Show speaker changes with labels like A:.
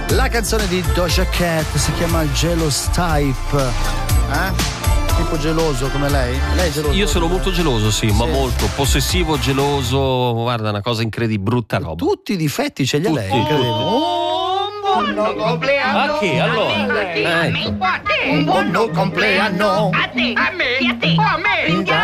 A: La canzone di Doja Cat si chiama Jealous Type. Tipo geloso come lei? Lei è geloso?
B: Io sono molto geloso, sì, ma molto possessivo, geloso. Guarda, una cosa incredibile, brutta roba.
A: Tutti i difetti ce li ha lei,
B: Tutti.
A: incredibile.
C: Buon compleanno!
B: A chi? Allora?
C: A te, a me,
B: Ecco.
C: a te.
A: Un buon compleanno!
C: A te, a me, a te, a me.